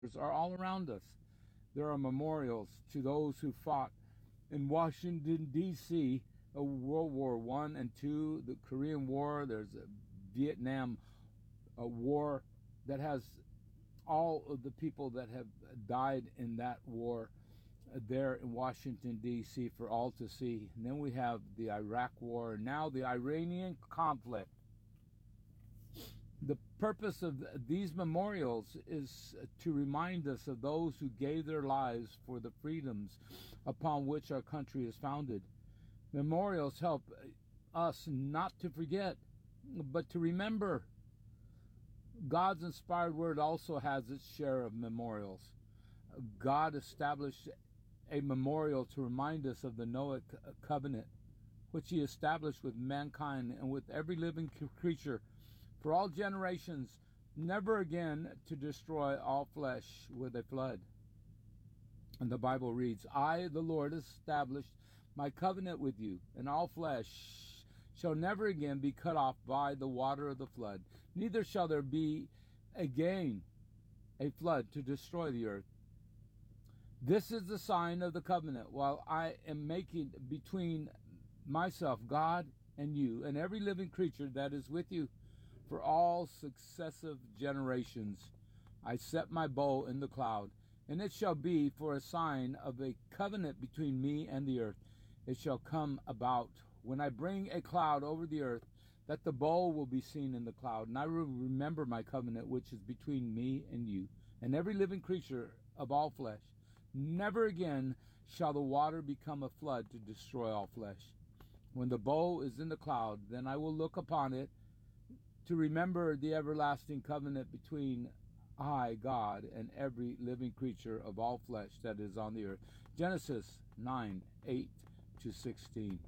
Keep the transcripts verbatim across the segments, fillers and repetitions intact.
are all around us. There are memorials to those who fought in Washington, D C, World War One and Two, the Korean War. There's a Vietnam a war that has all of the people that have died in that war there in Washington, D C for all to see. And then we have the Iraq War, and now the Iranian conflict. The purpose of these memorials is to remind us of those who gave their lives for the freedoms upon which our country is founded. Memorials help us not to forget, but to remember. God's inspired word also has its share of memorials. God established a memorial to remind us of the Noahic covenant, which he established with mankind and with every living creature for all generations, never again to destroy all flesh with a flood. And the Bible reads, I, the Lord, established my covenant with you, and all flesh shall never again be cut off by the water of the flood, neither shall there be again a flood to destroy the earth. This is the sign of the covenant, while I am making between myself, God, and you, and every living creature that is with you, for all successive generations. I set my bow in the cloud, and it shall be for a sign of a covenant between me and the earth. It shall come about, when I bring a cloud over the earth, that the bow will be seen in the cloud, and I will remember my covenant which is between me and you, and every living creature of all flesh. Never again shall the water become a flood to destroy all flesh. When the bow is in the cloud, then I will look upon it, to remember the everlasting covenant between I, God, and every living creature of all flesh that is on the earth. Genesis nine, eight to sixteen.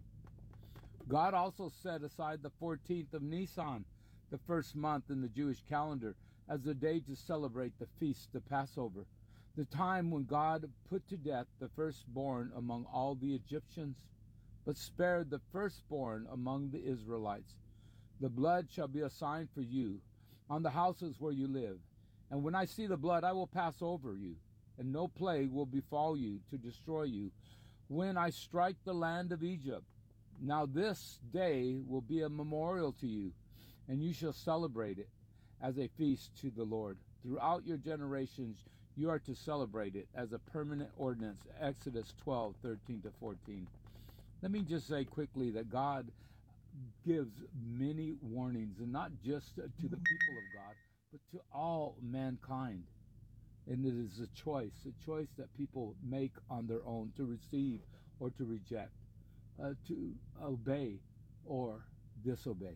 God also set aside the fourteenth of Nisan, the first month in the Jewish calendar, as the day to celebrate the feast of Passover, the time when God put to death the firstborn among all the Egyptians, but spared the firstborn among the Israelites. The blood shall be a sign for you on the houses where you live. And when I see the blood, I will pass over you, and no plague will befall you to destroy you when I strike the land of Egypt. Now this day will be a memorial to you, and you shall celebrate it as a feast to the Lord. Throughout your generations, you are to celebrate it as a permanent ordinance. Exodus twelve, thirteen to fourteen. Let me just say quickly that God gives many warnings, and not just to the people of God, but to all mankind. And it is a choice, a choice that people make on their own, to receive or to reject, uh, to obey or disobey.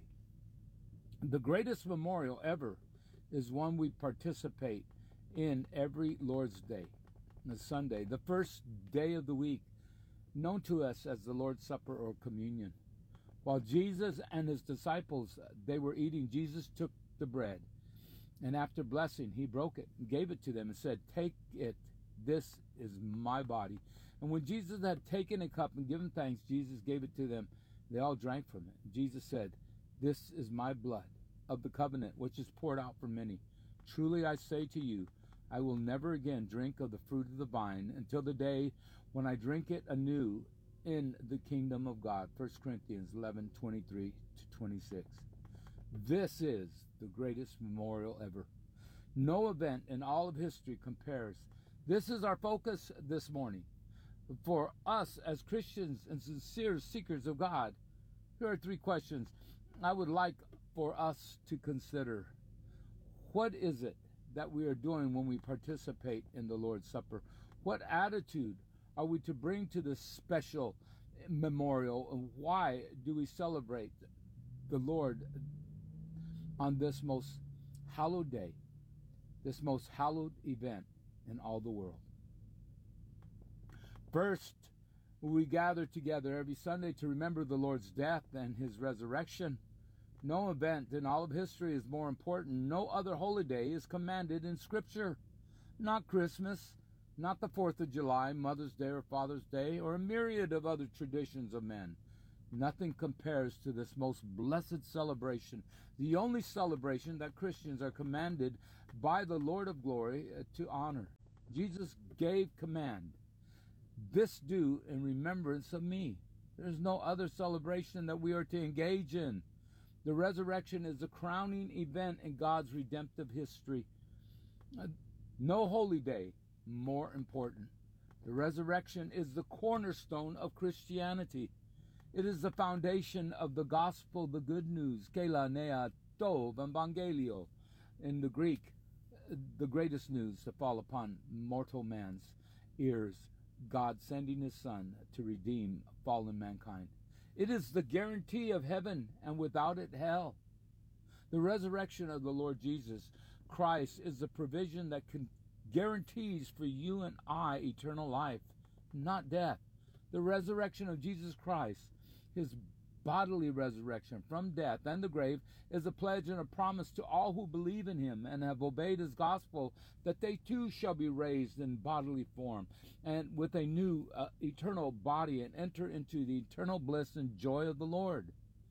The greatest memorial ever is one we participate in every Lord's Day, the Sunday, the first day of the week, known to us as the Lord's Supper or Communion. While Jesus and his disciples, they were eating, Jesus took the bread, and after blessing, he broke it and gave it to them and said, take it, this is my body. And when Jesus had taken a cup and given thanks, Jesus gave it to them. They all drank from it. Jesus said, this is my blood of the covenant, which is poured out for many. Truly I say to you, I will never again drink of the fruit of the vine until the day when I drink it anew in the kingdom of God. First Corinthians eleven, twenty-three to twenty-six. This is the greatest memorial ever. No event in all of history compares. This is our focus this morning. For us as Christians and sincere seekers of God, here are three questions I would like for us to consider. What is it that we are doing when we participate in the Lord's Supper? What attitude are we to bring to this special memorial, and why do we celebrate the Lord on this most hallowed day, this most hallowed event in all the world? First, we gather together every Sunday to remember the Lord's death and his resurrection. No event in all of history is more important. No other holy day is commanded in Scripture. Not Christmas, not the fourth of July, Mother's Day or Father's Day, or a myriad of other traditions of men. Nothing compares to this most blessed celebration, the only celebration that Christians are commanded by the Lord of glory to honor. Jesus gave command, "This do in remembrance of me." There's no other celebration that we are to engage in. The resurrection is the crowning event in God's redemptive history. No holy day more important. The resurrection is the cornerstone of Christianity. It is the foundation of the gospel, the good news, Kela Nea Tov Evangelio, in the Greek, the greatest news to fall upon mortal man's ears, God sending his Son to redeem fallen mankind. It is the guarantee of heaven, and without it, hell. The resurrection of the Lord Jesus Christ is the provision that can guarantees for you and I eternal life, not death. The resurrection of Jesus Christ, his bodily resurrection from death and the grave, is a pledge and a promise to all who believe in him and have obeyed his gospel, that they too shall be raised in bodily form and with a new uh, eternal body, and enter into the eternal bliss and joy of the Lord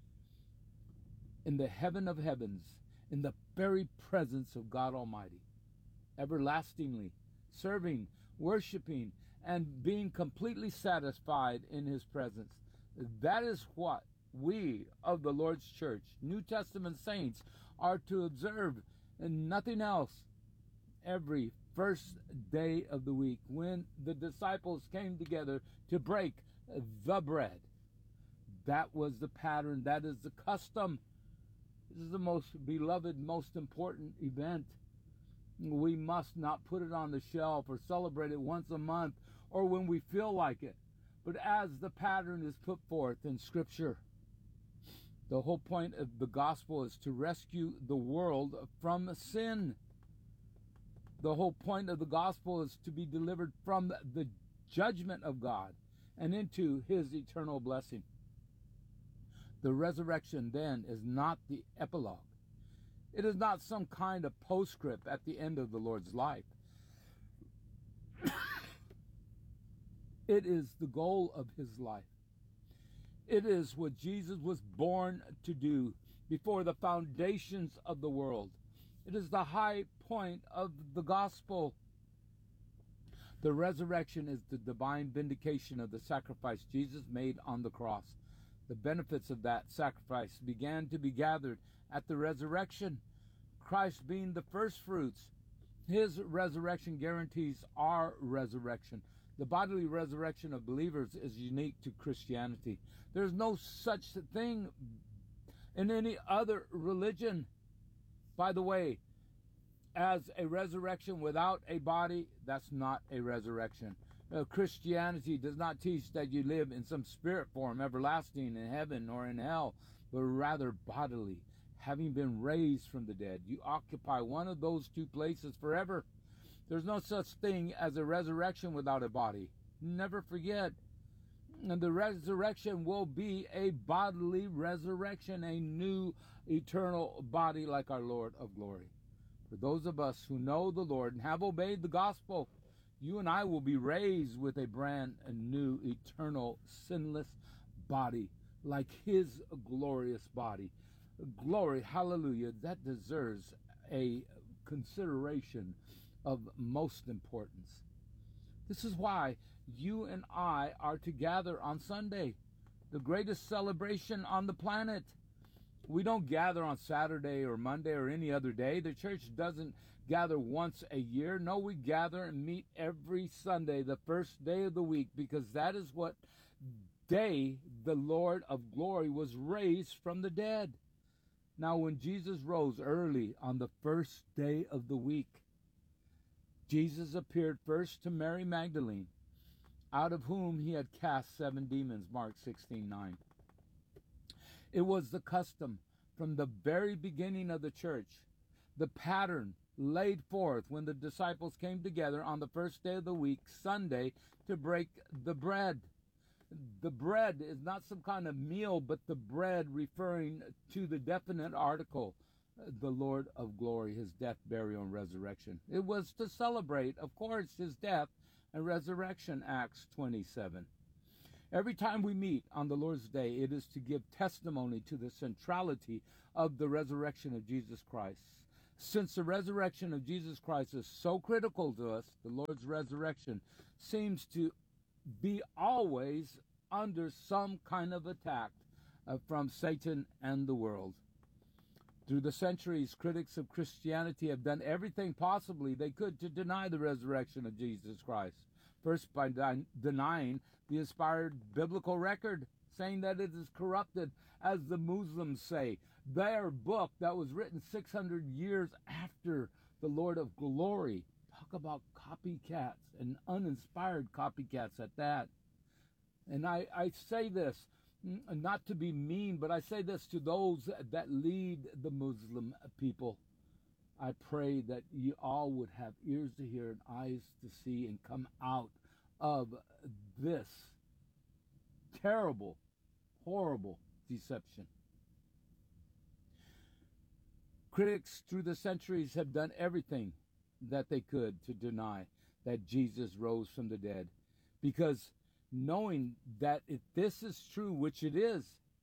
in the heaven of heavens, in the very presence of God Almighty, everlastingly serving, worshiping, and being completely satisfied in his presence. That is what we of the Lord's church, New Testament saints, are to observe, and nothing else, every first day of the week, when the disciples came together to break the bread. That was the pattern. That is the custom. This is the most beloved, most important event. We must not put it on the shelf or celebrate it once a month or when we feel like it, but as the pattern is put forth in Scripture. The whole point of the gospel is to rescue the world from sin. The whole point of the gospel is to be delivered from the judgment of God and into his eternal blessing. The resurrection then is not the epilogue. It is not some kind of postscript at the end of the Lord's life. It is the goal of his life. It is what Jesus was born to do before the foundations of the world. It is the high point of the gospel. The resurrection is the divine vindication of the sacrifice Jesus made on the cross. The benefits of that sacrifice began to be gathered at the resurrection. Christ being the first fruits, his resurrection guarantees our resurrection. The bodily resurrection of believers is unique to Christianity. There's no such thing in any other religion. By the way, as a resurrection without a body, that's not a resurrection. Uh, Christianity does not teach that you live in some spirit form, everlasting in heaven or in hell, but rather bodily. Having been raised from the dead, you occupy one of those two places forever. There's no such thing as a resurrection without a body. Never forget. And the resurrection will be a bodily resurrection, a new eternal body like our Lord of glory. For those of us who know the Lord and have obeyed the gospel, you and I will be raised with a brand new, eternal, sinless body, like his glorious body. Glory, hallelujah, that deserves a consideration of most importance. This is why you and I are to gather on Sunday, the greatest celebration on the planet. We don't gather on Saturday or Monday or any other day. The church doesn't gather once a year. No, we gather and meet every Sunday, the first day of the week, because that is what day the Lord of glory was raised from the dead. Now, when Jesus rose early on the first day of the week, Jesus appeared first to Mary Magdalene, out of whom he had cast seven demons, Mark sixteen nine. It was the custom from the very beginning of the church, the pattern laid forth when the disciples came together on the first day of the week, Sunday, to break the bread. The bread is not some kind of meal, but the bread referring to the definite article, the Lord of glory, his death, burial, and resurrection. It was to celebrate, of course, his death and resurrection, Acts twenty-seven. Every time we meet on the Lord's Day, it is to give testimony to the centrality of the resurrection of Jesus Christ. Since the resurrection of Jesus Christ is so critical to us, the Lord's resurrection seems to be always under some kind of attack uh, from Satan and the world. Through the centuries, critics of Christianity have done everything possibly they could to deny the resurrection of Jesus Christ. First, by de- denying the inspired biblical record, saying that it is corrupted, as the Muslims say. Their book that was written six hundred years after the Lord of Glory. Talk about copycats, and uninspired copycats at that. And I, I say this, not to be mean, but I say this to those that lead the Muslim people. I pray that you all would have ears to hear and eyes to see and come out of this terrible, horrible deception. Critics through the centuries have done everything that they could to deny that Jesus rose from the dead, because knowing that if this is true, which it is,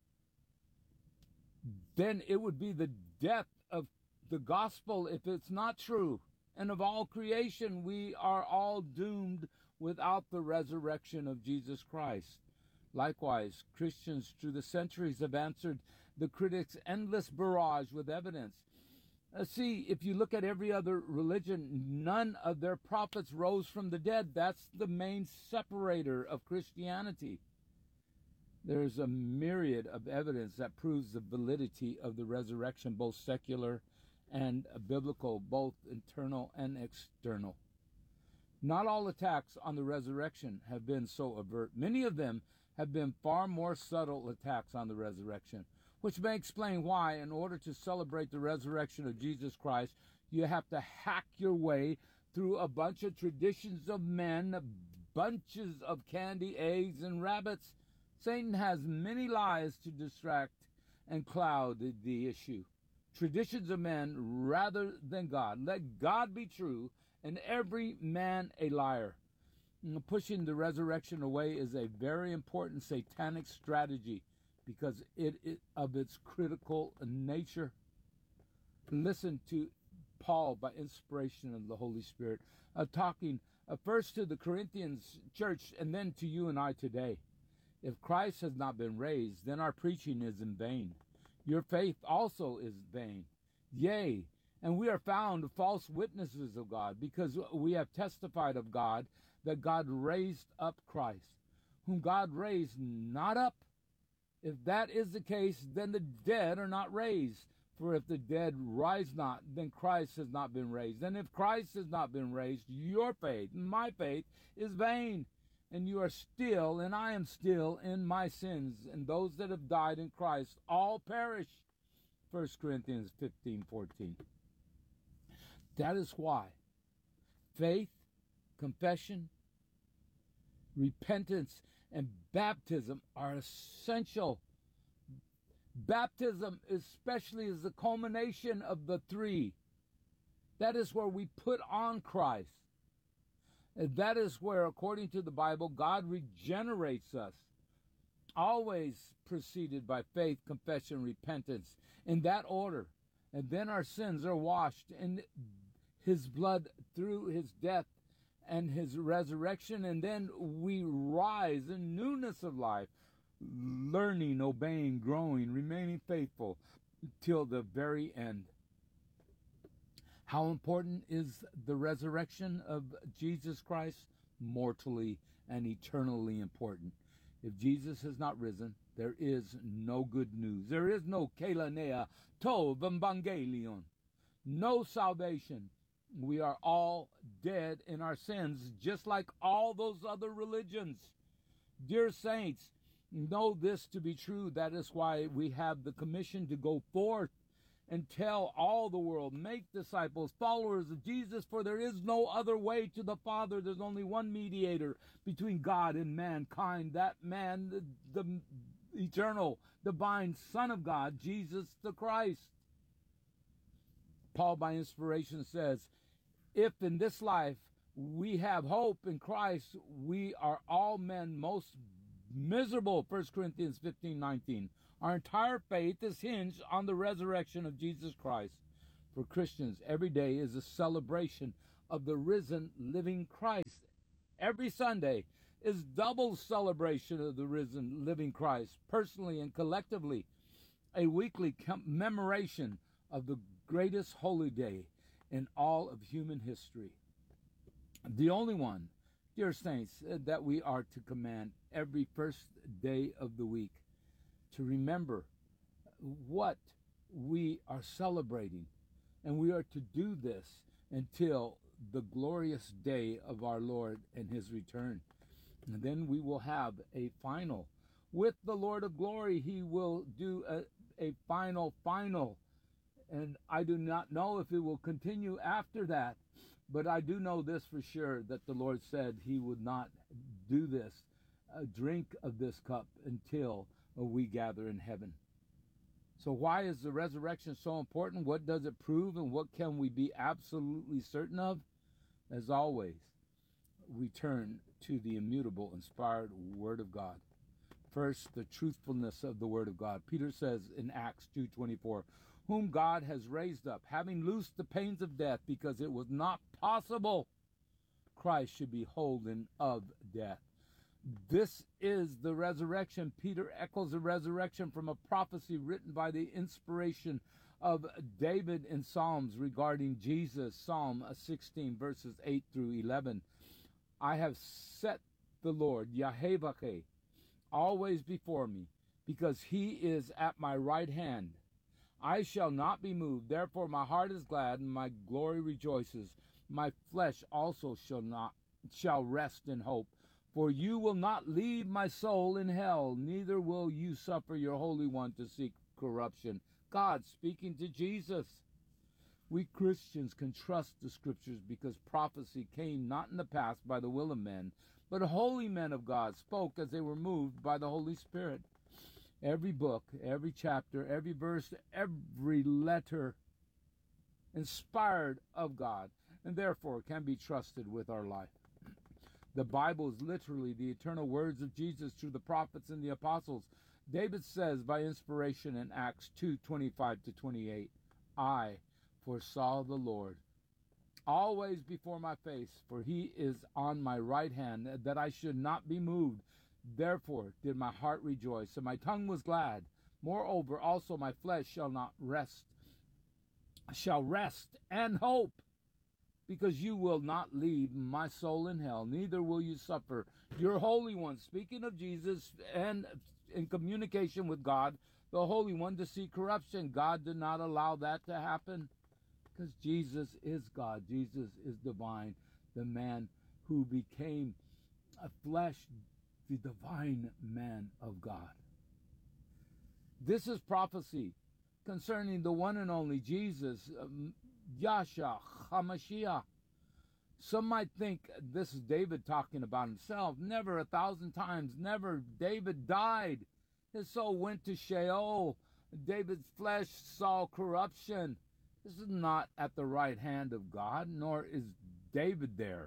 then it would be the death of the gospel if it's not true. And of all creation, we are all doomed without the resurrection of Jesus Christ. Likewise, Christians through the centuries have answered the critics' endless barrage with evidence. Uh, see, if you look at every other religion, none of their prophets rose from the dead. That's the main separator of Christianity. There's a myriad of evidence that proves the validity of the resurrection, both secular and biblical, both internal and external. Not all attacks on the resurrection have been so overt. Many of them have been far more subtle attacks on the resurrection, which may explain why, in order to celebrate the resurrection of Jesus Christ, you have to hack your way through a bunch of traditions of men, bunches of candy, eggs, and rabbits. Satan has many lies to distract and cloud the, the issue. Traditions of men rather than God. Let God be true and every man a liar. Pushing the resurrection away is a very important satanic strategy because it is of its critical nature. Listen to Paul by inspiration of the Holy Spirit, uh, talking uh, first to the Corinthians church and then to you and I today. If Christ has not been raised, then our preaching is in vain. Your faith also is vain. Yea, and we are found false witnesses of God, because we have testified of God that God raised up Christ, whom God raised not up. If that is the case, then the dead are not raised. For if the dead rise not, then Christ has not been raised. And if Christ has not been raised, your faith, my faith, is vain. And you are still, and I am still, in my sins. And those that have died in Christ all perish. First Corinthians fifteen fourteen. That is why faith, confession, repentance, and baptism are essential. Baptism especially is the culmination of the three. That is where we put on Christ. And that is where, according to the Bible, God regenerates us, always preceded by faith, confession, repentance, in that order. And then our sins are washed in his blood through his death and his resurrection, and then we rise in newness of life, learning, obeying, growing, remaining faithful till the very end. How important is the resurrection of Jesus Christ? Mortally and eternally important. If Jesus has not risen, there is no good news. There is no Kelanea Tov Evangelion, no salvation. We are all dead in our sins, just like all those other religions. Dear saints, know this to be true. That is why we have the commission to go forth and tell all the world, make disciples, followers of Jesus, for there is no other way to the Father. There's only one mediator between God and mankind, that man, the, the eternal, divine Son of God, Jesus the Christ. Paul, by inspiration, says, if in this life we have hope in Christ, we are all men most miserable, First Corinthians fifteen nineteen. Our entire faith is hinged on the resurrection of Jesus Christ. For Christians, every day is a celebration of the risen, living Christ. Every Sunday is double celebration of the risen, living Christ, personally and collectively, a weekly commemoration of the greatest holy day in all of human history. The only one, dear saints, that we are to command every first day of the week to remember what we are celebrating. And we are to do this until the glorious day of our Lord and his return. And then we will have a final. With the Lord of glory, he will do a, a final, final. And I do not know if it will continue after that. But I do know this for sure, that the Lord said he would not do this, uh, drink of this cup until uh, we gather in heaven. So why is the resurrection so important? What does it prove, and what can we be absolutely certain of? As always, we turn to the immutable, inspired Word of God. First, the truthfulness of the Word of God. Peter says in Acts two twenty-four, whom God has raised up, having loosed the pains of death, because it was not possible Christ should be holden of death. This is the resurrection. Peter echoes the resurrection from a prophecy written by the inspiration of David in Psalms regarding Jesus. Psalm sixteen, verses eight through eleven. I have set the Lord, Yahweh, always before me, because he is at my right hand. I shall not be moved. Therefore my heart is glad, and my glory rejoices. My flesh also shall not shall rest in hope. For you will not leave my soul in hell, neither will you suffer your Holy One to see corruption. God speaking to Jesus. We Christians can trust the Scriptures because prophecy came not in the past by the will of men, but holy men of God spoke as they were moved by the Holy Spirit. Every book, every chapter, every verse, every letter inspired of God, and therefore can be trusted with our life. The Bible is literally the eternal words of Jesus through the prophets and the apostles. David says by inspiration in Acts two twenty-five to twenty-eight, I foresaw the Lord always before my face, for he is on my right hand, that I should not be moved. Therefore did my heart rejoice, and my tongue was glad. Moreover, also my flesh shall not rest, shall rest and hope, because you will not leave my soul in hell, neither will you suffer your Holy One, speaking of Jesus and in communication with God, the Holy One, to see corruption. God did not allow that to happen, because Jesus is God. Jesus is divine, the man who became a flesh, the divine man of God. This is prophecy concerning the one and only Jesus, um, Yahshua HaMashiach. Some might think this is David talking about himself. Never, a thousand times, never. David died. His soul went to Sheol. David's flesh saw corruption. This is not at the right hand of God, nor is David there.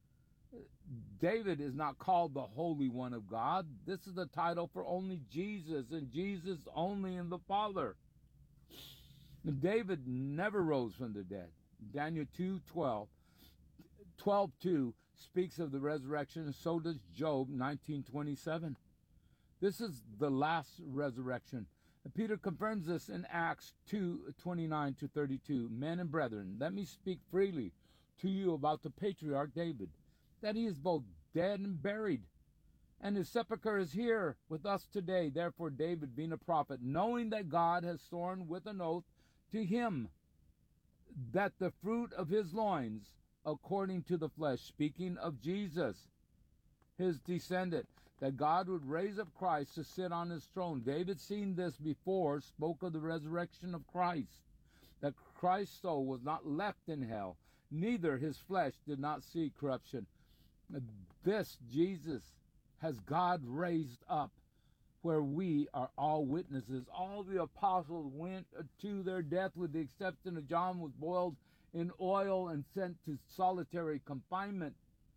David is not called the Holy One of God. This is the title for only Jesus, and Jesus only in the Father. David never rose from the dead. Daniel two twelve, twelve two speaks of the resurrection, and so does Job nineteen twenty-seven. This is the last resurrection. And Peter confirms this in Acts two twenty-nine to thirty-two. Men and brethren, let me speak freely to you about the patriarch David, that he is both dead and buried, and his sepulchre is here with us today. Therefore David, being a prophet, knowing that God has sworn with an oath to him that the fruit of his loins, according to the flesh, speaking of Jesus, his descendant, that God would raise up Christ to sit on his throne. David, seeing this before, spoke of the resurrection of Christ, that Christ's soul was not left in hell, neither his flesh did not see corruption. This Jesus has God raised up, where we are all witnesses. All the apostles went to their death, with the exception of John, was boiled in oil and sent to solitary confinement.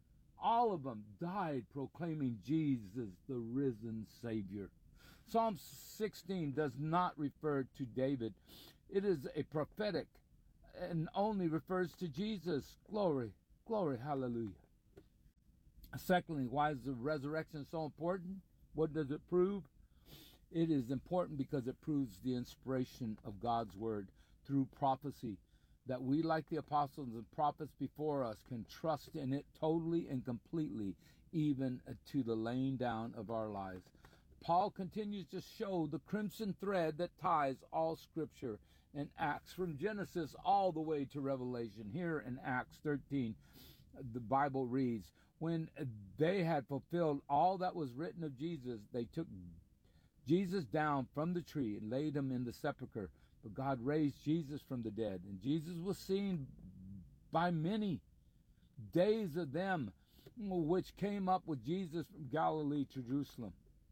all of them died proclaiming Jesus, the risen Savior. Psalm sixteen does not refer to David. It is a prophetic and only refers to Jesus. Glory, glory, hallelujah. Secondly, why is the resurrection so important? What does it prove? It is important because it proves the inspiration of God's word through prophecy, that we, like the apostles and prophets before us, can trust in it totally and completely, even to the laying down of our lives. Paul continues to show the crimson thread that ties all Scripture in Acts, from Genesis all the way to Revelation. Here in Acts thirteen, the Bible reads, when they had fulfilled all that was written of Jesus, they took Jesus down from the tree and laid him in the sepulchre. But God raised Jesus from the dead, and Jesus was seen by many. Days of them which came up with Jesus from Galilee to Jerusalem,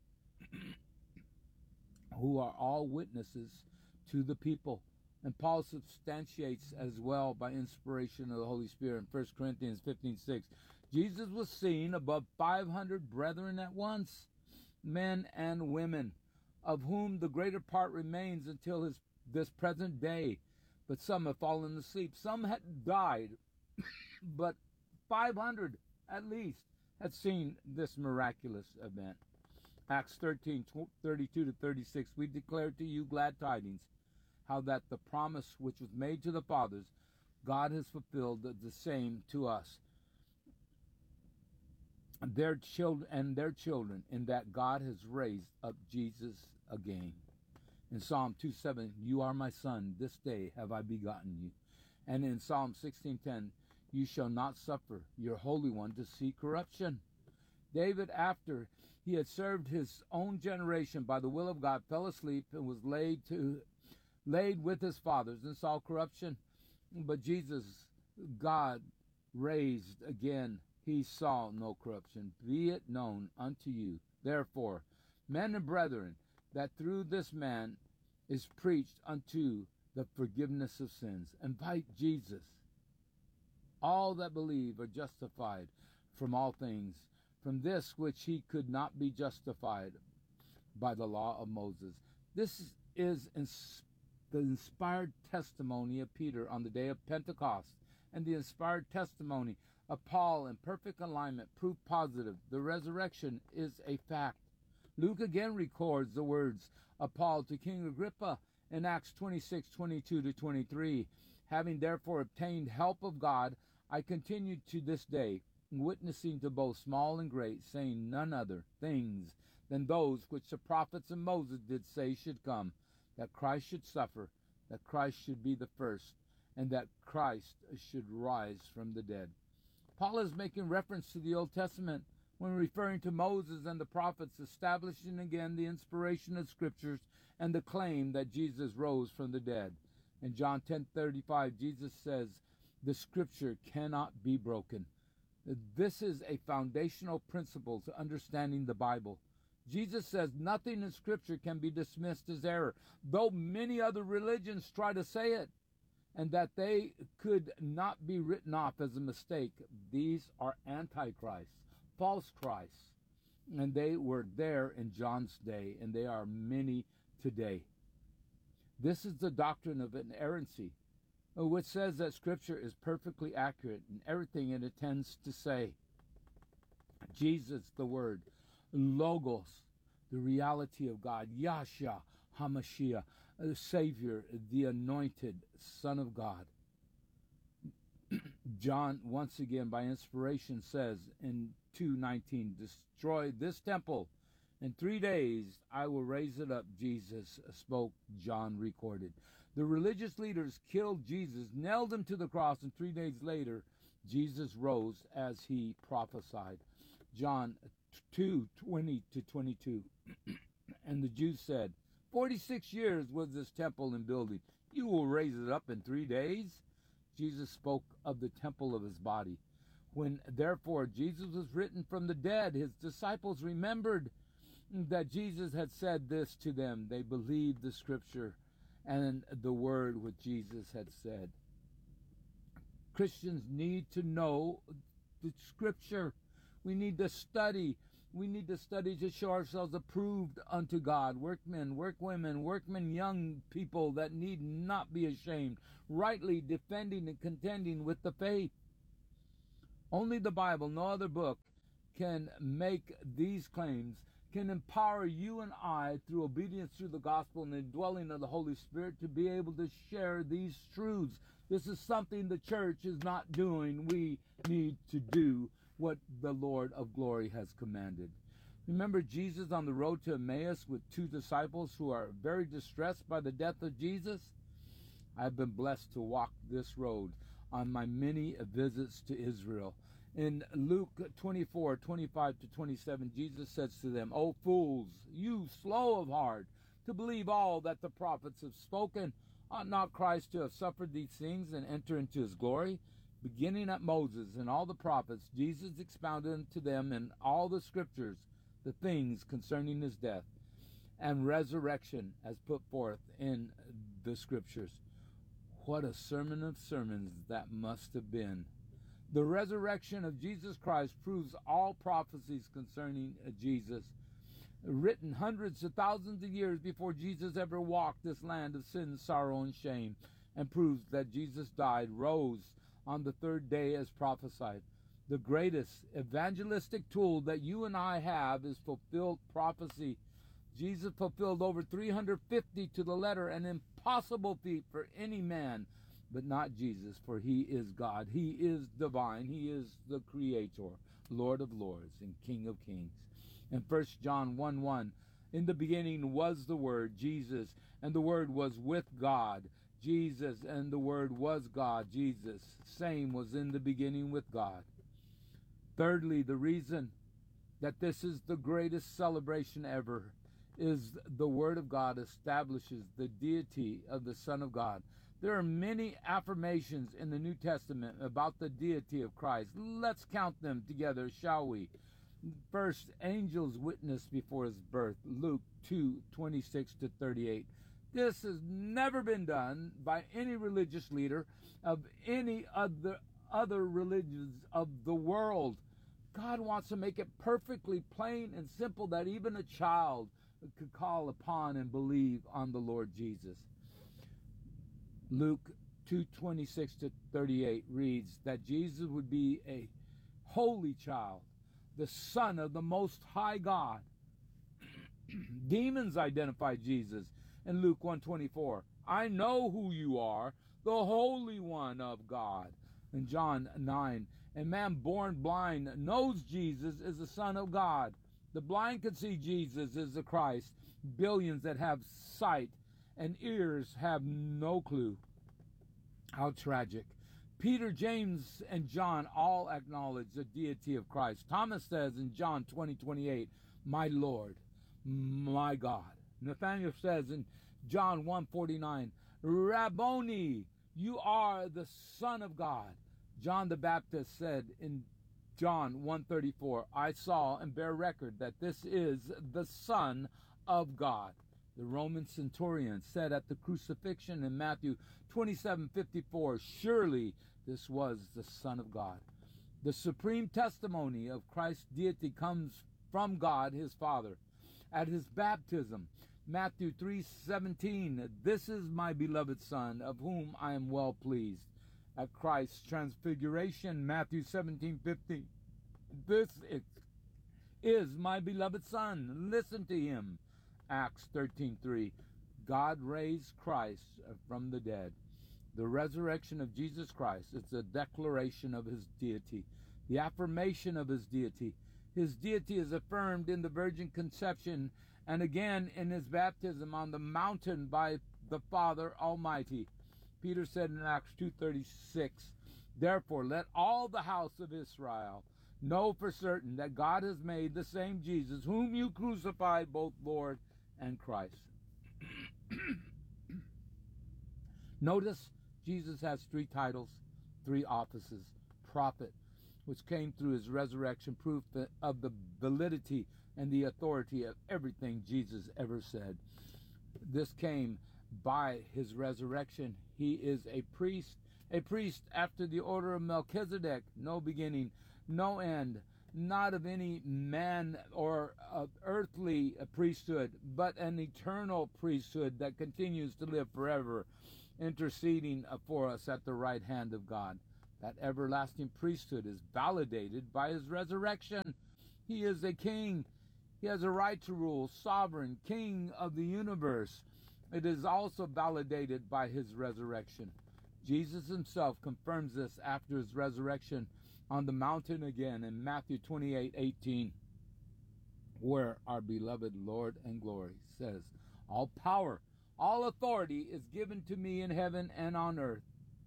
who are all witnesses to the people. And Paul substantiates as well by inspiration of the Holy Spirit in First Corinthians fifteen six. Jesus was seen above five hundred brethren at once, men and women, of whom the greater part remains until his this present day, but some have fallen asleep. Some had died, but five hundred at least had seen this miraculous event. Acts thirteen thirty-two to thirty-six, we declare to you glad tidings, how that the promise which was made to the fathers, God has fulfilled the same to us, their children and their children, in that God has raised up Jesus again. In Psalm two seven, you are my son, this day have I begotten you. And in Psalm sixteen ten, you shall not suffer your Holy One to see corruption. David, after he had served his own generation by the will of God, fell asleep and was laid to laid with his fathers and saw corruption. But Jesus, God raised again, he saw no corruption. Be it known unto you, therefore, men and brethren, that through this man is preached unto the forgiveness of sins. And by Jesus, all that believe are justified from all things, from this which he could not be justified by the law of Moses. This is ins- the inspired testimony of Peter on the day of Pentecost, and the inspired testimony of Paul in perfect alignment, proof positive. The resurrection is a fact. Luke again records the words of Paul to King Agrippa in Acts twenty-six twenty-two to twenty-three. Having therefore obtained help of God, I continue to this day, witnessing to both small and great, saying none other things than those which the prophets and Moses did say should come, that Christ should suffer, that Christ should be the first, and that Christ should rise from the dead. Paul is making reference to the Old Testament when referring to Moses and the prophets, establishing again the inspiration of Scriptures and the claim that Jesus rose from the dead. In John ten thirty-five, Jesus says, the Scripture cannot be broken. This is a foundational principle to understanding the Bible. Jesus says nothing in Scripture can be dismissed as error, though many other religions try to say it, and that they could not be written off as a mistake. These are antichrists, false Christs, and they were there in John's day, and they are many today. This is the doctrine of inerrancy, which says that Scripture is perfectly accurate in everything it intends to say. Jesus, the Word, Logos, the reality of God, Yahshua HaMashiach, the Savior, the anointed Son of God. John, once again, by inspiration, says in two nineteen, destroy this temple. In three days I will raise it up, Jesus spoke, John recorded. The religious leaders killed Jesus, nailed him to the cross, and three days later, Jesus rose as he prophesied. John two twenty to twenty-two. And the Jews said, forty-six years was this temple in building. You will raise it up in three days? Jesus spoke of the temple of his body. When, therefore, Jesus was risen from the dead, his disciples remembered that Jesus had said this to them. They believed the Scripture and the word which Jesus had said. Christians need to know the Scripture. We need to study. We need to study to show ourselves approved unto God. Workmen, workwomen, workmen, young people that need not be ashamed, rightly defending and contending with the faith. Only the Bible, no other book, can make these claims, can empower you and I through obedience to the gospel and the indwelling of the Holy Spirit to be able to share these truths. This is something the church is not doing. We need to do what the Lord of glory has commanded. Remember Jesus on the road to Emmaus with two disciples who are very distressed by the death of Jesus? I've been blessed to walk this road on my many visits to Israel. In Luke twenty-four, twenty-five to twenty-seven, Jesus says to them, O fools, you slow of heart, to believe all that the prophets have spoken. Ought not Christ to have suffered these things and enter into his glory? Beginning at Moses and all the prophets, Jesus expounded to them in all the scriptures the things concerning his death and resurrection as put forth in the scriptures. What a sermon of sermons that must have been. The resurrection of Jesus Christ proves all prophecies concerning Jesus, written hundreds of thousands of years before Jesus ever walked this land of sin, sorrow, and shame, and proves that Jesus died, rose on the third day as prophesied. The greatest evangelistic tool that you and I have is fulfilled prophecy. Jesus fulfilled over three hundred fifty to the letter, an impossible feat for any man, but not Jesus, for he is God. He is divine. He is the Creator, Lord of lords, and King of kings. In First John one one, in the beginning was the Word, Jesus, and the Word was with God. Jesus, and the Word was God, Jesus. Same was in the beginning with God. Thirdly, the reason that this is the greatest celebration ever is the Word of God establishes the deity of the Son of God. There are many affirmations in the New Testament about the deity of Christ. Let's count them together, shall we? First, angels witnessed before his birth, Luke two, twenty-six to thirty-eight. This has never been done by any religious leader of any other, other religions of the world. God wants to make it perfectly plain and simple that even a child could call upon and believe on the Lord Jesus. Luke two, twenty-six to thirty-eight reads that Jesus would be a holy child, the Son of the Most High God. Demons identified Jesus in Luke one twenty-four. I know who you are, the Holy One of God. In John nine, a man born blind knows Jesus is the Son of God. The blind can see Jesus is the Christ. Billions that have sight and ears have no clue. How tragic. Peter, James, and John all acknowledge the deity of Christ. Thomas says in John twenty, twenty-eight, my Lord, my God. Nathanael says in John one forty-nine, Rabboni, you are the Son of God. John the Baptist said in John one thirty-four, I saw and bear record that this is the Son of God. The Roman centurion said at the crucifixion in Matthew twenty-seven fifty-four, surely this was the Son of God. The supreme testimony of Christ's deity comes from God his Father. At his baptism, Matthew three seventeen, this is my beloved Son, of whom I am well pleased. At Christ's transfiguration, Matthew seventeen fifty, this is, is my beloved Son, listen to him. Acts thirteen three, God raised Christ from the dead. The resurrection of Jesus Christ is a declaration of his deity, the affirmation of his deity. His deity is affirmed in the virgin conception and again in his baptism on the mountain by the Father Almighty. Peter said in Acts two thirty-six, therefore let all the house of Israel know for certain that God has made the same Jesus, whom you crucified, both Lord and Christ. Notice Jesus has three titles, three offices. Prophet, which came through his resurrection, proof of the validity and the authority of everything Jesus ever said. This came by his resurrection. He is a priest, a priest after the order of Melchizedek, no beginning, no end, not of any man or uh, earthly priesthood, but an eternal priesthood that continues to live forever, interceding for us at the right hand of God. That everlasting priesthood is validated by his resurrection. He is a king. He has a right to rule, sovereign, king of the universe. It is also validated by his resurrection. Jesus himself confirms this after his resurrection on the mountain again in Matthew twenty-eight eighteen, where our beloved Lord and glory says, all power, all authority is given to me in heaven and on earth.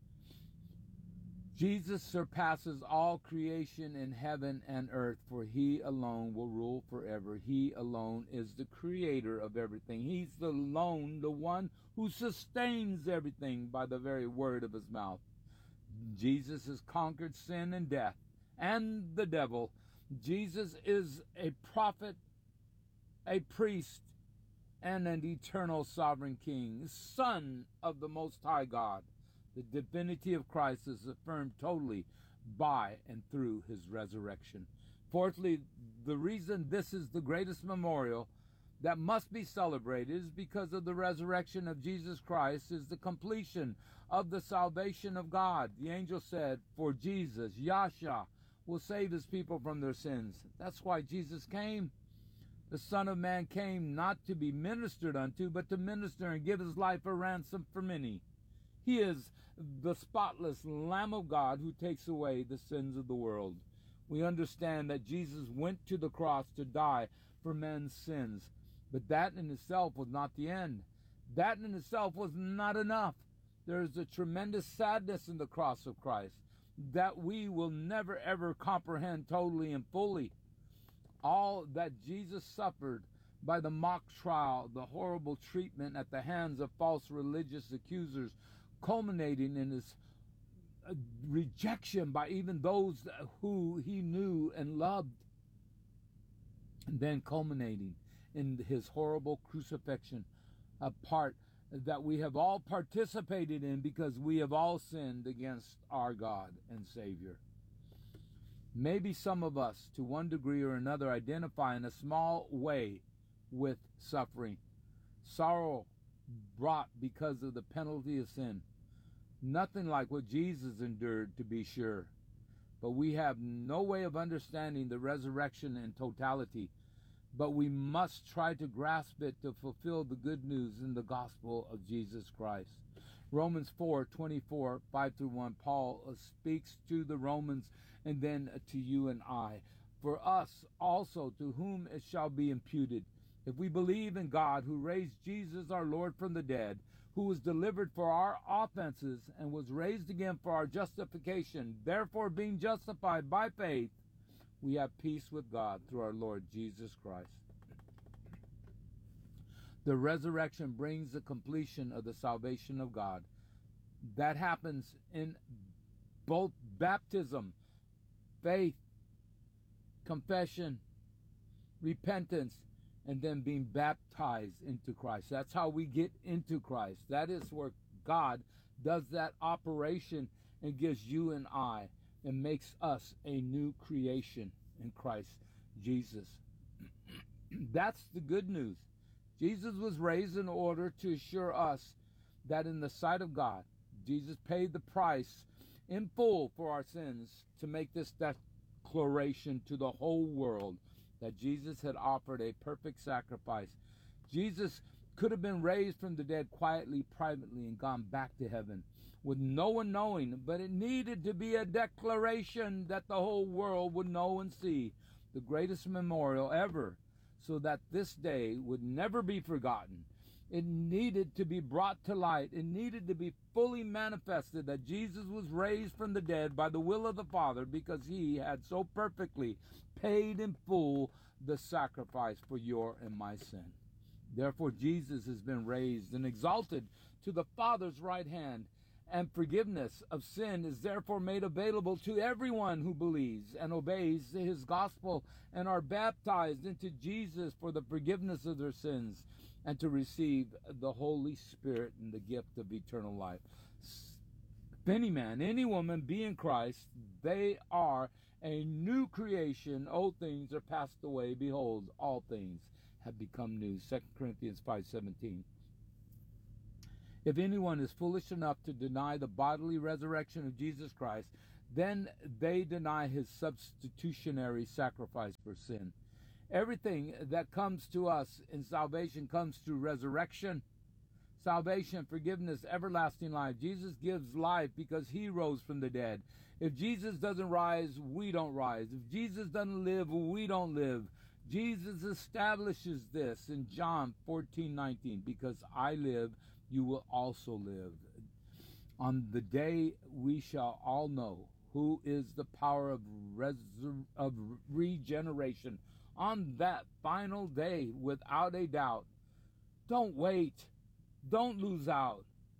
Jesus surpasses all creation in heaven and earth, for he alone will rule forever. He alone is the creator of everything. He's the alone, the one who sustains everything by the very word of his mouth. Jesus has conquered sin and death and the devil. Jesus is a prophet, a priest, and an eternal sovereign king, son of the Most High God. The divinity of Christ is affirmed totally by and through his resurrection. Fourthly, the reason this is the greatest memorial that must be celebrated is because of the resurrection of Jesus Christ is the completion of the salvation of God. The angel said, for Jesus, Yahshua, will save his people from their sins. That's why Jesus came. The Son of Man came not to be ministered unto, but to minister and give his life a ransom for many. He is the spotless Lamb of God who takes away the sins of the world. We understand that Jesus went to the cross to die for men's sins, but that in itself was not the end. That in itself was not enough. There is a tremendous sadness in the cross of Christ that we will never ever comprehend totally and fully. All that Jesus suffered by the mock trial, the horrible treatment at the hands of false religious accusers, culminating in his uh, rejection by even those who he knew and loved, and then culminating in his horrible crucifixion, a part that we have all participated in because we have all sinned against our God and Savior. Maybe some of us, to one degree or another, identify in a small way with suffering, sorrow brought because of the penalty of sin. Nothing like what Jesus endured, to be sure. But we have no way of understanding the resurrection in totality. But we must try to grasp it to fulfill the good news in the gospel of Jesus Christ. Romans four twenty-four, five through one, Paul speaks to the Romans and then to you and I. For us also, to whom it shall be imputed, if we believe in God, who raised Jesus our Lord from the dead, who was delivered for our offenses and was raised again for our justification. Therefore, being justified by faith, we have peace with God through our Lord Jesus Christ. The resurrection brings the completion of the salvation of God. That happens in both baptism, faith, confession, repentance, and then being baptized into Christ. That's how we get into Christ. That is where God does that operation and gives you and I and makes us a new creation in Christ Jesus. That's the good news. Jesus was raised in order to assure us that in the sight of God, Jesus paid the price in full for our sins to make this declaration to the whole world that Jesus had offered a perfect sacrifice. Jesus could have been raised from the dead quietly, privately, and gone back to heaven with no one knowing, but it needed to be a declaration that the whole world would know and see, the greatest memorial ever, so that this day would never be forgotten. It needed to be brought to light. It needed to be fully manifested that Jesus was raised from the dead by the will of the Father, because he had so perfectly paid in full the sacrifice for your and my sin. Therefore, Jesus has been raised and exalted to the Father's right hand, and forgiveness of sin is therefore made available to everyone who believes and obeys his gospel and are baptized into Jesus for the forgiveness of their sins and to receive the Holy Spirit and the gift of eternal life. If any man, any woman be in Christ, they are a new creation. Old things are passed away. Behold, all things have become new. Second Corinthians five seventeen. If anyone is foolish enough to deny the bodily resurrection of Jesus Christ, then they deny his substitutionary sacrifice for sin. Everything that comes to us in salvation comes through resurrection, salvation, forgiveness, everlasting life. Jesus gives life because he rose from the dead. If Jesus doesn't rise, we don't rise. If Jesus doesn't live, we don't live. Jesus establishes this in John fourteen nineteen. Because I live, you will also live. On the day we shall all know who is the power of, resur- of regeneration. On that final day, without a doubt. Don't wait. Don't lose out.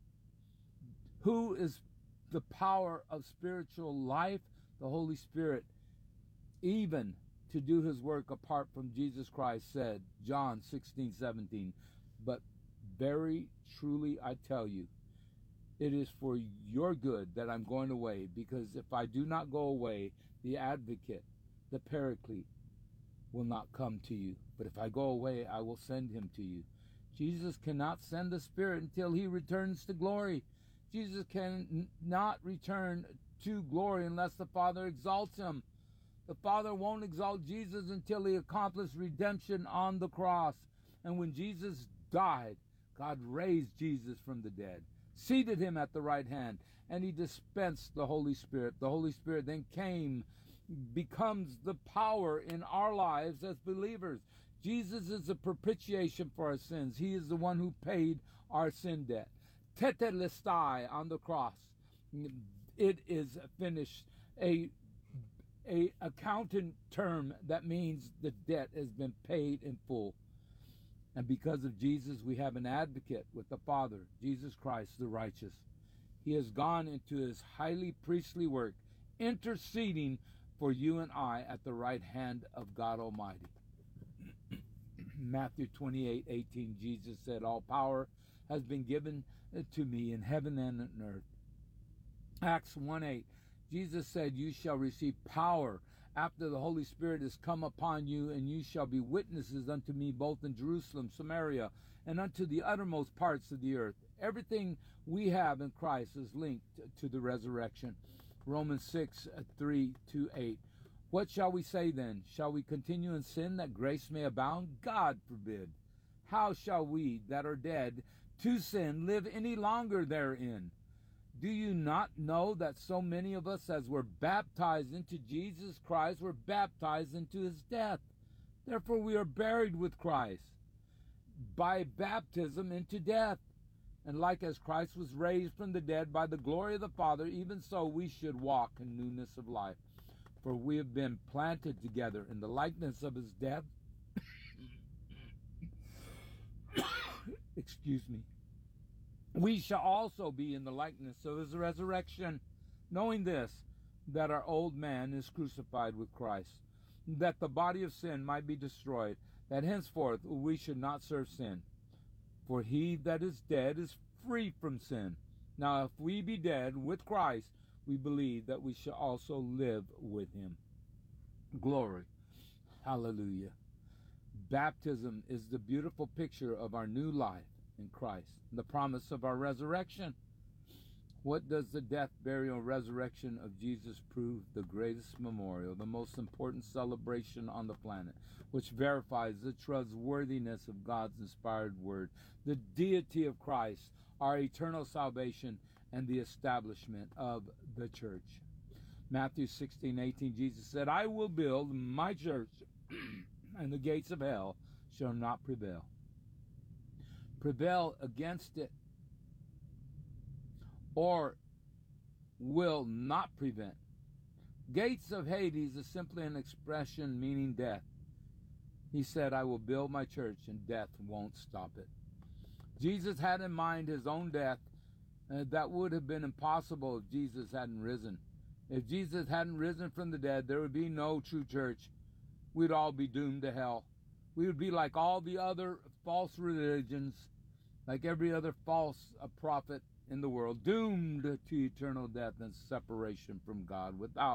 Who is the power of spiritual life? The Holy Spirit. Even to do his work apart from Jesus Christ, said John sixteen seventeen. But very truly I tell you, it is for your good that I'm going away, because if I do not go away, the advocate, the paraclete, will not come to you. But if I go away, I will send him to you. Jesus cannot send the Spirit until he returns to glory. Jesus cannot return to glory unless the Father exalts him. The Father won't exalt Jesus until he accomplished redemption on the cross. And when Jesus died, God raised Jesus from the dead, seated him at the right hand, and he dispensed the Holy Spirit. The Holy Spirit then came, becomes the power in our lives as believers. Jesus is the propitiation for our sins. He is the one who paid our sin debt. Tetelestai on the cross. It is finished. A, a accountant term that means the debt has been paid in full. And because of Jesus, we have an advocate with the Father, Jesus Christ the righteous. He has gone into his highly priestly work, interceding for you and I at the right hand of God Almighty. Matthew twenty-eight eighteen, Jesus said, all power has been given to me in heaven and on earth. Acts one eight, Jesus said, you shall receive power after the Holy Spirit is come upon you, and you shall be witnesses unto me both in Jerusalem, Samaria, and unto the uttermost parts of the earth. Everything we have in Christ is linked to the resurrection. Romans six three to eight. What shall we say then? Shall we continue in sin that grace may abound? God forbid. How shall we that are dead to sin live any longer therein? Do you not know that so many of us as were baptized into Jesus Christ were baptized into his death? Therefore we are buried with Christ by baptism into death. And like as Christ was raised from the dead by the glory of the Father, even so we should walk in newness of life. For we have been planted together in the likeness of his death. Excuse me. We shall also be in the likeness of his resurrection, knowing this, that our old man is crucified with Christ, that the body of sin might be destroyed, that henceforth we should not serve sin. For he that is dead is free from sin. Now if we be dead with Christ, we believe that we shall also live with him. Glory. Hallelujah. Baptism is the beautiful picture of our new life in Christ, the promise of our resurrection. What does the death, burial, and resurrection of Jesus prove? The greatest memorial, the most important celebration on the planet, which verifies the trustworthiness of God's inspired word, the deity of Christ, our eternal salvation, and the establishment of the church. Matthew sixteen eighteen, Jesus said, I will build my church, and the gates of hell shall not prevail. Prevail against it, or will not prevent. Gates of Hades is simply an expression meaning death. He said, I will build my church, and death won't stop it. Jesus had in mind his own death. Uh, that would have been impossible if Jesus hadn't risen. If Jesus hadn't risen from the dead, there would be no true church. We'd all be doomed to hell. We would be like all the other false religions, like every other false uh, prophet in the world, doomed to eternal death and separation from God without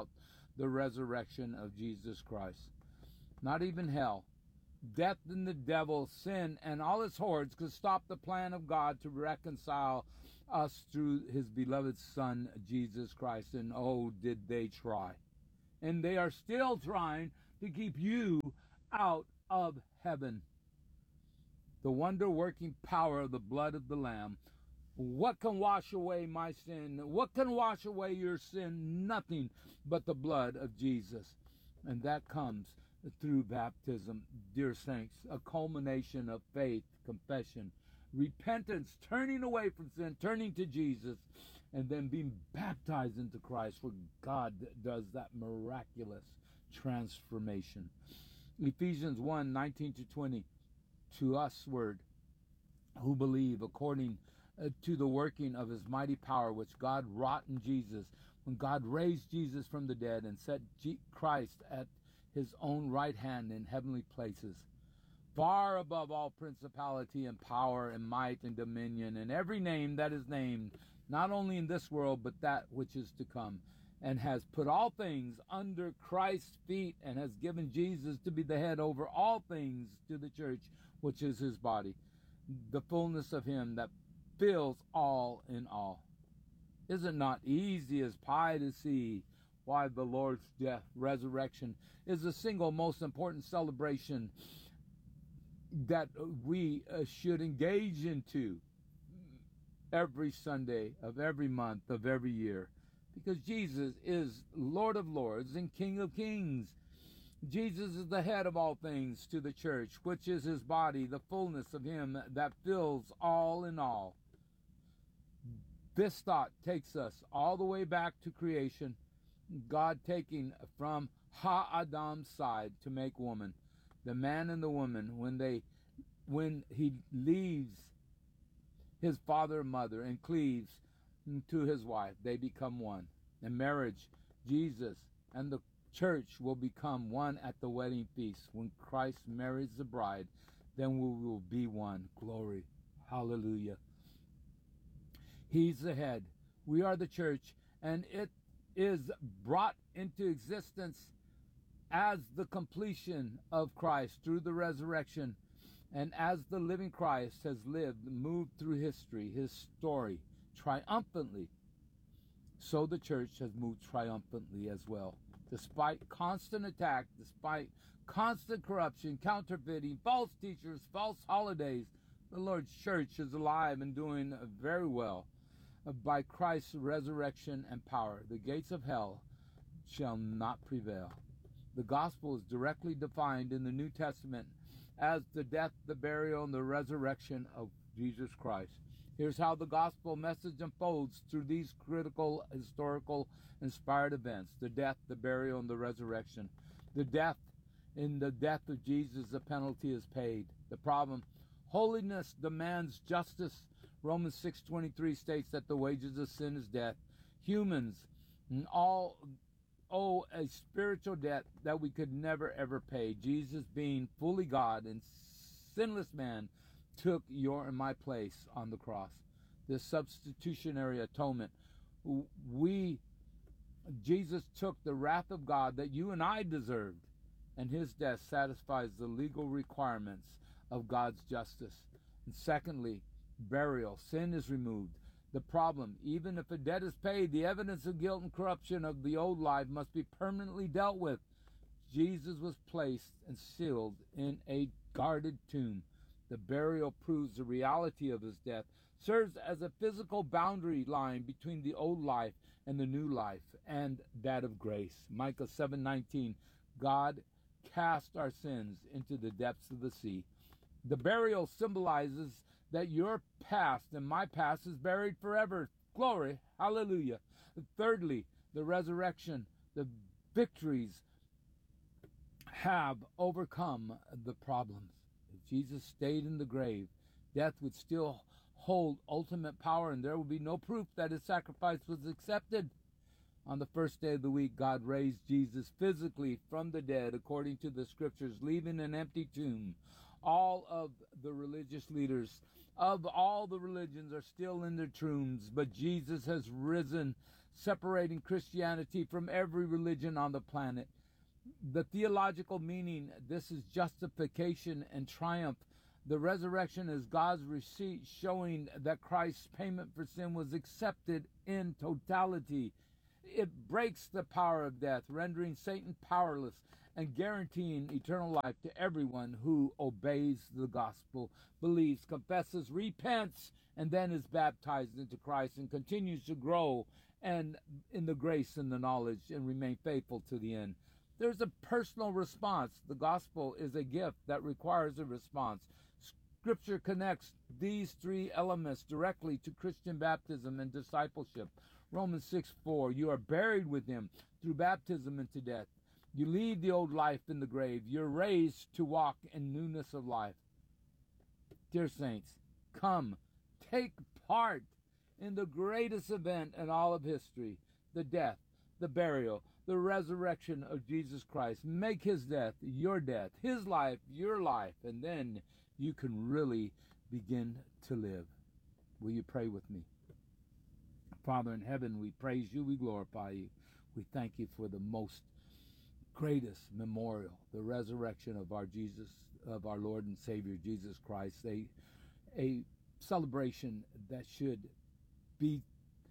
the resurrection of Jesus Christ. Not even hell, death and the devil, sin, and all its hordes could stop the plan of God to reconcile us through his beloved Son, Jesus Christ. And oh, did they try. And they are still trying to keep you out of heaven. The wonder-working power of the blood of the Lamb. What can wash away my sin? What can wash away your sin? Nothing but the blood of Jesus. And that comes through baptism, dear saints, a culmination of faith, confession, repentance, turning away from sin, turning to Jesus, and then being baptized into Christ, where God does that miraculous transformation. Ephesians one, nineteen to twenty, to us word, who believe according to the working of his mighty power, which God wrought in Jesus, when God raised Jesus from the dead and set Christ at his own right hand in heavenly places, far above all principality and power and might and dominion and every name that is named, not only in this world but that which is to come, and has put all things under Christ's feet, and has given Jesus to be the head over all things to the church, which is his body, the fullness of him that fills all in all. Is it not easy as pie to see why the Lord's death, resurrection, is the single most important celebration that we uh, should engage into every Sunday of every month of every year? Because Jesus is Lord of lords and King of kings. Jesus is the head of all things to the church, which is his body, the fullness of him that fills all in all. This thought takes us all the way back to creation, God taking from Ha-Adam's side to make woman. The man and the woman, when they, when he leaves his father and mother and cleaves to his wife, they become one. In marriage, Jesus and the church will become one at the wedding feast. When Christ marries the bride, then we will be one. Glory. Hallelujah. He's the head. We are the church, and it is brought into existence as the completion of Christ through the resurrection, and as the living Christ has lived, moved through history, his story, triumphantly, so the church has moved triumphantly as well. Despite constant attack, despite constant corruption, counterfeiting, false teachers, false holidays, the Lord's church is alive and doing very well. By Christ's resurrection and power, the gates of hell shall not prevail. The gospel is directly defined in the New Testament as the death, the burial, and the resurrection of Jesus Christ. Here's how the gospel message unfolds through these critical, historical, inspired events: the death, the burial, and the resurrection. The death, in the death of Jesus, the penalty is paid. The problem: holiness demands justice. Romans six twenty-three states that the wages of sin is death. Humans all owe a spiritual debt that we could never ever pay. Jesus, being fully God and sinless man, took your and my place on the cross. This substitutionary atonement, we Jesus took the wrath of God that you and I deserved, and his death satisfies the legal requirements of God's justice. And secondly, burial. Sin is removed. The problem: even if a debt is paid, the evidence of guilt and corruption of the old life must be permanently dealt with. Jesus was placed and sealed in a guarded tomb. The burial proves the reality of his death, serves as a physical boundary line between the old life and the new life, and that of grace. Micah seven nineteen, God cast our sins into the depths of the sea. The burial symbolizes that your past and my past is buried forever. Glory. Hallelujah. Thirdly, the resurrection. The victories have overcome the problems. If Jesus stayed in the grave, death would still hold ultimate power, and there would be no proof that his sacrifice was accepted. On the first day of the week, God raised Jesus physically from the dead, according to the scriptures, leaving an empty tomb. All of the religious leaders of all the religions are still in their tombs, but Jesus has risen separating Christianity from every religion on the planet. The theological meaning, this is justification and triumph. The resurrection is God's receipt showing that Christ's payment for sin was accepted in totality. It breaks the power of death, rendering Satan powerless and guaranteeing eternal life to everyone who obeys the gospel, believes, confesses, repents, and then is baptized into Christ and continues to grow and in the grace and the knowledge and remain faithful to the end. There's a personal response. The gospel is a gift that requires a response. Scripture connects these three elements directly to Christian baptism and discipleship. Romans six four, you are buried with him through baptism into death. You leave the old life in the grave. You're raised to walk in newness of life. Dear saints, come, take part in the greatest event in all of history, the death, the burial, the resurrection of Jesus Christ. Make his death your death, his life your life, and then you can really begin to live. Will you pray with me? Father in heaven, we praise you, we glorify you. We thank you for the most greatest memorial, the resurrection of our Jesus, of our Lord and Savior Jesus Christ, a, a celebration that should be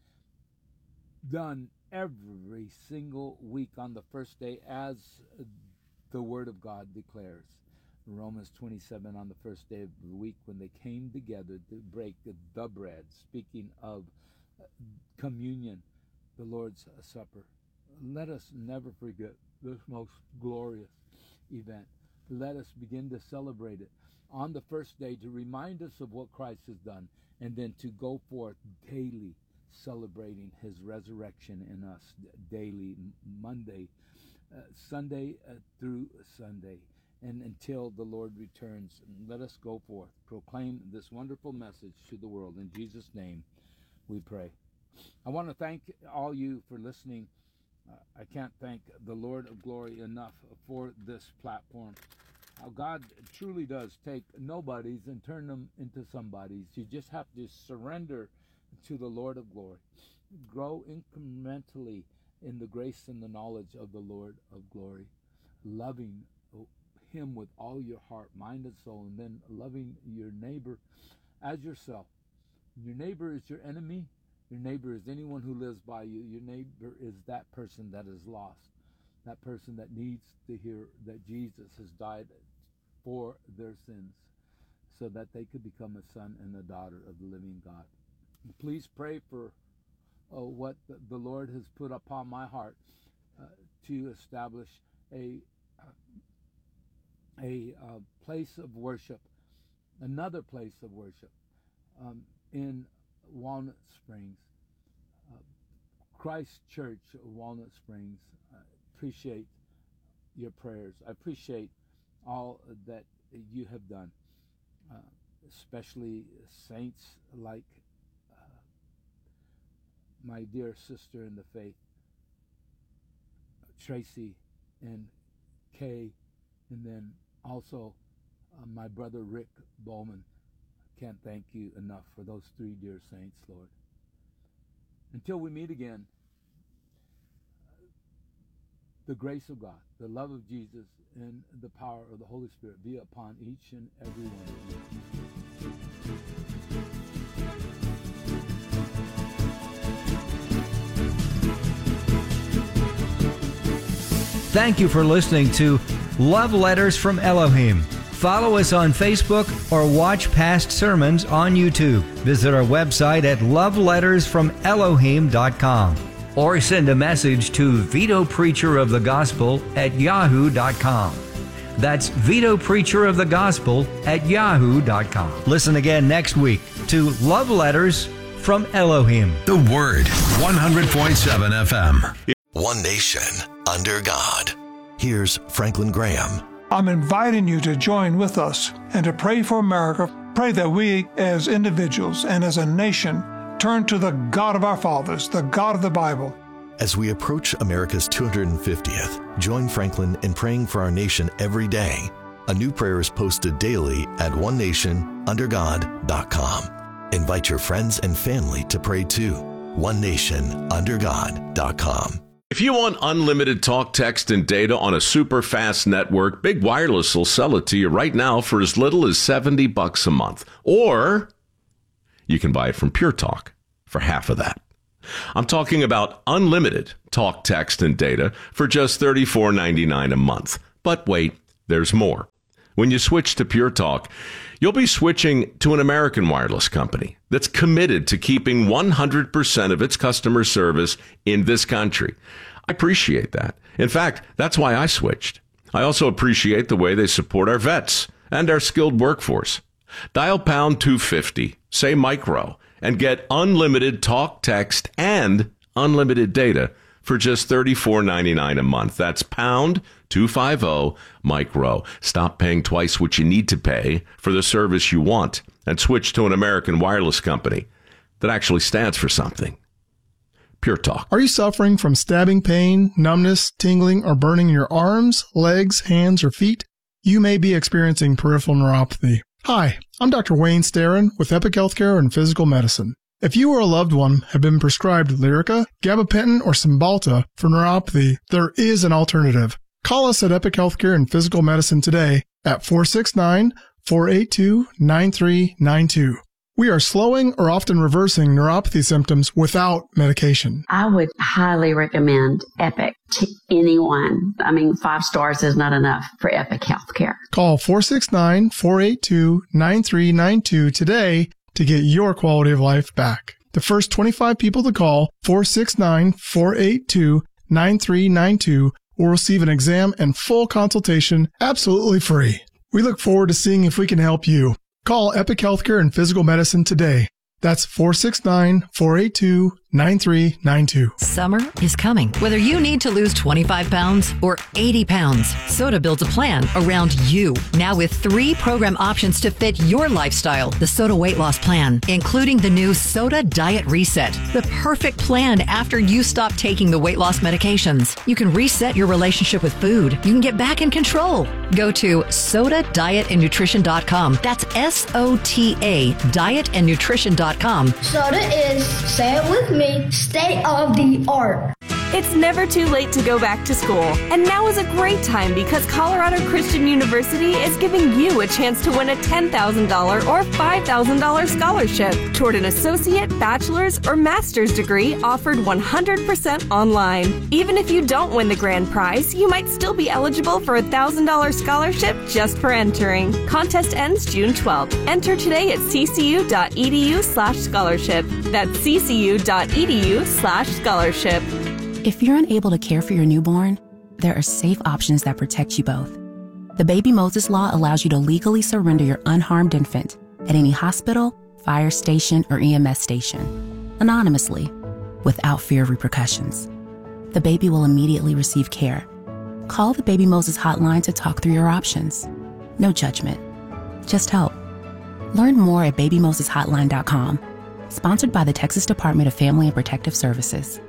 done every single week on the first day as the Word of God declares. Romans twenty-seven, on the first day of the week when they came together to break the bread, speaking of communion, the Lord's Supper. Let us never forget this most glorious event. Let us begin to celebrate it on the first day to remind us of what Christ has done, and then to go forth daily celebrating his resurrection in us, daily, Monday, uh, Sunday uh, through Sunday, and until the Lord returns. Let us go forth, proclaim this wonderful message to the world. In Jesus' name we pray. I want to thank all you for listening. Uh, I can't thank the Lord of glory enough for this platform. How God truly does take nobodies and turn them into somebodies. You just have to surrender to the Lord of glory. Grow incrementally in the grace and the knowledge of the Lord of glory. Loving him with all your heart, mind, and soul, and then loving your neighbor as yourself. Your neighbor is your enemy. Your neighbor is anyone who lives by you. Your neighbor is that person that is lost, that person that needs to hear that Jesus has died for their sins so that they could become a son and a daughter of the living God. Please pray for uh, what the, the Lord has put upon my heart uh, to establish a a uh, place of worship, another place of worship um, in Walnut Springs, uh, Christ Church, Walnut Springs. I appreciate your prayers. I appreciate all that you have done, uh, especially saints like uh, my dear sister in the faith, Tracy and Kay, and then also uh, my brother Rick Bowman. Can't thank you enough for those three dear saints, Lord. Until we meet again, the grace of God, the love of Jesus, and the power of the Holy Spirit be upon each and every one of you. Thank you for listening to Love Letters from Elohim. Follow us on Facebook or watch past sermons on YouTube. Visit our website at love letters from elohim dot com or send a message to Vito Preacher of the Gospel at yahoo dot com. That's Vito Preacher of the Gospel at yahoo dot com. Listen again next week to Love Letters from Elohim. The Word, one hundred point seven F M. One nation under God. Here's Franklin Graham. I'm inviting you to join with us and to pray for America. Pray that we as individuals and as a nation turn to the God of our fathers, the God of the Bible. As we approach America's two hundred fiftieth, join Franklin in praying for our nation every day. A new prayer is posted daily at one nation under god dot com. Invite your friends and family to pray too. one nation under god dot com. If you want unlimited talk, text, and data on a super fast network, Big Wireless will sell it to you right now for as little as seventy bucks a month. Or you can buy it from Pure Talk for half of that. I'm talking about unlimited talk, text, and data for just thirty-four ninety-nine a month. But wait, there's more. When you switch to Pure Talk, you'll be switching to an American wireless company that's committed to keeping one hundred percent of its customer service in this country. I appreciate that. In fact, that's why I switched. I also appreciate the way they support our vets and our skilled workforce. Dial pound two fifty, say micro, and get unlimited talk, text, and unlimited data for just thirty-four ninety-nine a month. That's pound two fifty micro. Stop paying twice what you need to pay for the service you want and switch to an American wireless company that actually stands for something. Pure Talk. Are you suffering from stabbing pain, numbness, tingling, or burning in your arms, legs, hands, or feet? You may be experiencing peripheral neuropathy. Hi, I'm Doctor Wayne Starrin with Epic Healthcare and Physical Medicine. If you or a loved one have been prescribed Lyrica, gabapentin, or Cymbalta for neuropathy, there is an alternative. Call us at Epic Healthcare and Physical Medicine today at four six nine, four eight two, nine three nine two. We are slowing or often reversing neuropathy symptoms without medication. I would highly recommend Epic to anyone. I mean, five stars is not enough for Epic Healthcare. Call four six nine, four eight two, nine three nine two today to get your quality of life back. The first twenty-five people to call four six nine, four eight two, nine three nine two will receive an exam and full consultation absolutely free. We look forward to seeing if we can help you. Call Epic Healthcare and Physical Medicine today. That's four six nine, four eight two, nine three nine two. Summer is coming. Whether you need to lose twenty-five pounds or eighty pounds, SOTA builds a plan around you. Now with three program options to fit your lifestyle. The SOTA Weight Loss Plan, including the new SOTA Diet Reset, the perfect plan after you stop taking the weight loss medications. You can reset your relationship with food. You can get back in control. Go to soda diet and nutrition dot com. That's S O T A, diet and nutrition dot com. SOTA is, say it with me, state of the art. It's never too late to go back to school, and now is a great time because Colorado Christian University is giving you a chance to win a ten thousand dollars or five thousand dollars scholarship toward an associate, bachelor's, or master's degree offered one hundred percent online. Even if you don't win the grand prize, you might still be eligible for a one thousand dollars scholarship just for entering. Contest ends June twelfth. Enter today at ccu.edu slash scholarship. That's ccu.edu slash scholarship. If you're unable to care for your newborn, there are safe options that protect you both. The Baby Moses Law allows you to legally surrender your unharmed infant at any hospital, fire station, or E M S station, anonymously, without fear of repercussions. The baby will immediately receive care. Call the Baby Moses hotline to talk through your options. No judgment, just help. Learn more at baby moses hotline dot com. Sponsored by the Texas Department of Family and Protective Services.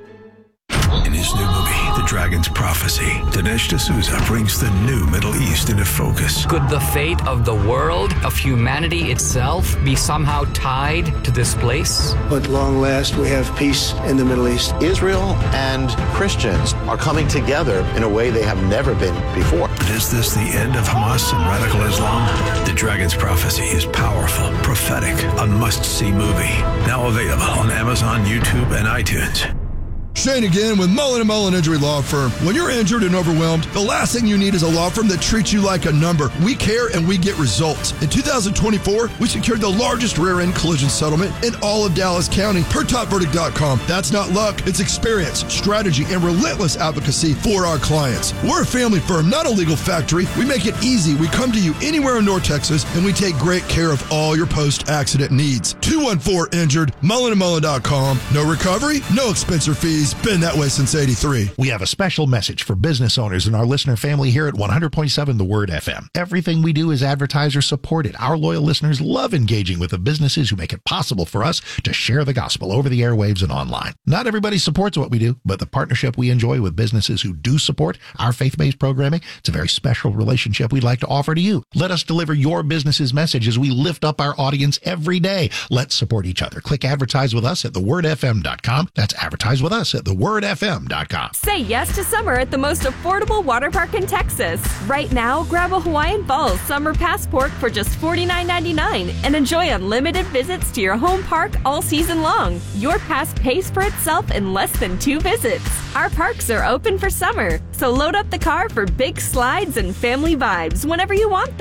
In his new movie, The Dragon's Prophecy, Dinesh D'Souza brings the new Middle East into focus. Could the fate of the world, of humanity itself, be somehow tied to this place? At long last, we have peace in the Middle East. Israel and Christians are coming together in a way they have never been before. But is this the end of Hamas and radical Islam? The Dragon's Prophecy is powerful, prophetic, a must-see movie. Now available on Amazon, YouTube, and iTunes. Shane again with Mullen and Mullen Injury Law Firm. When you're injured and overwhelmed, the last thing you need is a law firm that treats you like a number. We care and we get results. In two thousand twenty-four, we secured the largest rear-end collision settlement in all of Dallas County per top verdict dot com. That's not luck, it's experience, strategy, and relentless advocacy for our clients. We're a family firm, not a legal factory. We make it easy. We come to you anywhere in North Texas, and we take great care of all your post-accident needs. two one four injured, mullen and mullen dot com. No recovery, no expense or fees. It's been that way since eighty-three. We have a special message for business owners and our listener family here at one hundred point seven The Word F M. Everything we do is advertiser supported. Our loyal listeners love engaging with the businesses who make it possible for us to share the gospel over the airwaves and online. Not everybody supports what we do, but the partnership we enjoy with businesses who do support our faith-based programming, it's a very special relationship we'd like to offer to you. Let us deliver your business's message as we lift up our audience every day. Let's support each other. Click advertise with us at the word f m dot com. That's advertise with us at the word f m dot com. Say yes to summer at the most affordable water park in Texas. Right now, grab a Hawaiian Falls summer passport for just forty-nine ninety-nine and enjoy unlimited visits to your home park all season long. Your pass pays for itself in less than two visits. Our parks are open for summer, so load up the car for big slides and family vibes whenever you want them.